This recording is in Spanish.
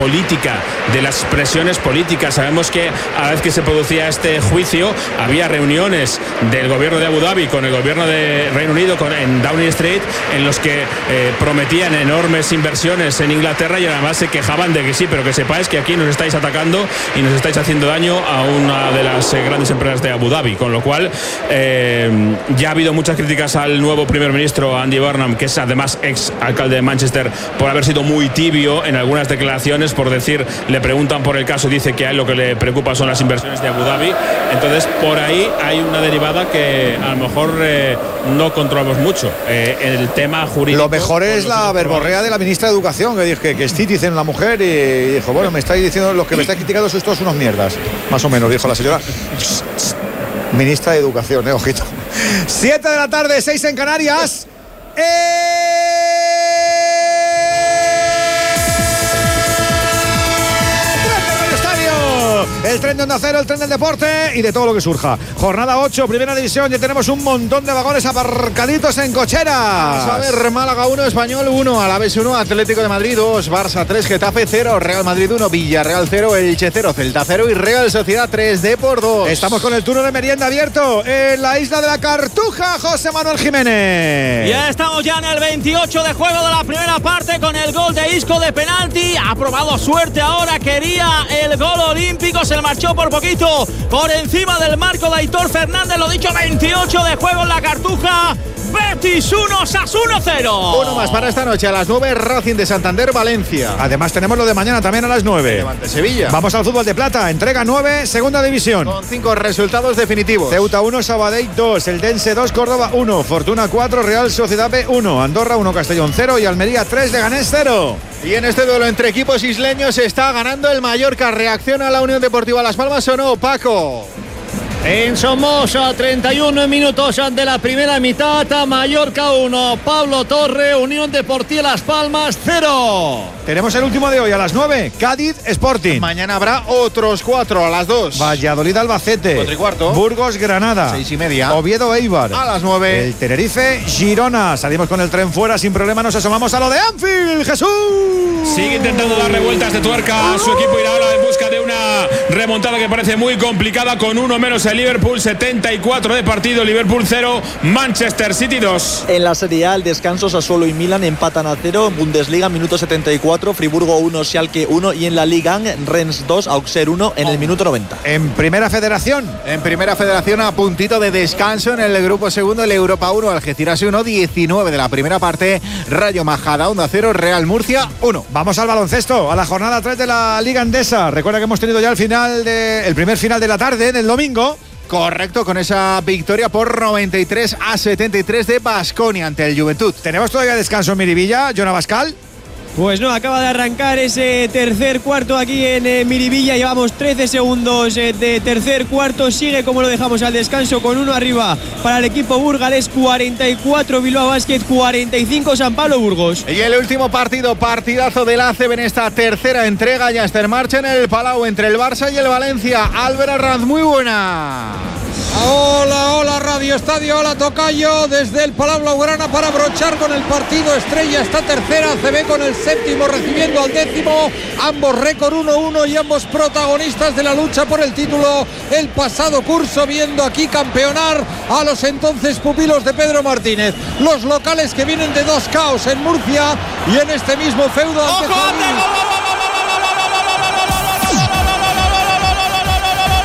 política, de las presiones políticas. Sabemos que a la vez que se producía este juicio había reuniones del gobierno de Abu Dhabi con el gobierno de Reino Unido en Downing Street, en los que prometían enormes inversiones en Inglaterra y además se quejaban de que sí, pero que sepáis que aquí nos estáis atacando y nos estáis haciendo daño a una de las grandes empresas de Abu Dhabi, con lo cual ya ha habido muchas críticas al nuevo primer ministro Andy Burnham, que es además ex alcalde de Manchester, por haber sido muy tibio en algunas declaraciones, por decir, le preguntan por el caso, dice que a él lo que le preocupa son las inversiones de Abu Dhabi. Entonces por ahí hay una derivada que a lo mejor no controlamos mucho, el tema jurídico. Lo mejor es la verborrea de la ministra de Educación, que dijo que es Citizen la mujer, y dijo, bueno, me estáis diciendo, los que me estáis criticando sois todos unos mierdas, más o menos, dijo la señora ministra de Educación, ojito. 7 de la tarde, 6 en Canarias. El tren de Onda Cero, el tren del deporte y de todo lo que surja. Jornada 8, primera división. Ya tenemos un montón de vagones aparcaditos en cocheras. Vamos a ver, Málaga 1, Español 1, Alavés 1, Atlético de Madrid 2, Barça 3, Getafe 0, Real Madrid 1, Villarreal 0, Elche 0, Celta 0 y Real Sociedad 3, Depor 2. Estamos con el turno de merienda abierto en la isla de la Cartuja, José Manuel Jiménez. Ya estamos ya en el 28 de juego de la primera parte con el gol de Isco de penalti. Ha probado suerte ahora, quería el gol olímpico, se le marchó por poquito por encima del marco de Aitor Fernández. Lo dicho, 28 de juego en la Cartuja. Betis 1, Sassuolo 0. Uno más para esta noche a las 9, Racing de Santander, Valencia. Además tenemos lo de mañana también a las 9. Levante Sevilla. Vamos al fútbol de plata, entrega 9, segunda división. Con 5 resultados definitivos. Ceuta 1, Sabadell 2, Eldense 2, Córdoba 1, Fortuna 4, Real Sociedad B 1, Andorra 1, Castellón 0 y Almería 3, Leganés 0. Y en este duelo entre equipos isleños está ganando el Mallorca. ¿Reacciona la Unión Deportiva Las Palmas o no, Paco? En Somoza, 31 minutos de la primera mitad, Mallorca 1, Pablo Torre, Unión Deportiva Las Palmas 0. Tenemos el último de hoy a las 9, Cádiz Sporting. Mañana habrá otros 4 a las 2. Valladolid Albacete. 4 y cuarto. Burgos Granada. 6:30. Oviedo Eibar. A las 9. El Tenerife Girona. Salimos con el tren fuera sin problema, nos asomamos a lo de Anfield. Jesús. Sigue intentando dar revueltas de tuerca a su equipo, irá ahora en busca de una remontada que parece muy complicada, con uno menos el Liverpool, 74 de partido, Liverpool 0, Manchester City 2. En la Serie A, el descanso, Sassuolo y Milan empatan a 0, Bundesliga, minuto 74, Friburgo 1, Schalke 1 y en la Liga Rennes 2, Auxerre 1 en el minuto 90. En Primera Federación. En Primera Federación, a puntito de descanso en el grupo segundo, el Europa 1, Algeciras 1, 19 de la primera parte, Rayo Majada 1 a 0, Real Murcia 1. Vamos al baloncesto, a la jornada 3 de la Liga Endesa. Recuerda que hemos tenido ya el primer final de la tarde, del domingo. Correcto, con esa victoria por 93-73 de Baskonia ante el Juventud. ¿Tenemos todavía descanso en Miribilla, Jonah Bascal? Pues no, acaba de arrancar ese tercer cuarto aquí en Miribilla. Llevamos 13 segundos de tercer cuarto. Sigue como lo dejamos al descanso, con 1 arriba para el equipo burgalés. 44 Bilbao Basket, 45 San Pablo Burgos. Y el último partido, partidazo del ACB en esta tercera entrega. Ya está en marcha en el Palau entre el Barça y el Valencia. Álvaro Arranz, muy buena. Hola, hola Radio Estadio, hola Tocayo, desde el Palau Blaugrana para brochar con el partido estrella esta tercera, ACB con el séptimo recibiendo al décimo, ambos récord 1-1 y ambos protagonistas de la lucha por el título el pasado curso, viendo aquí campeonar a los entonces pupilos de Pedro Martínez, los locales que vienen de dos caos en Murcia y en este mismo feudo. ¡Ojo, ante gol!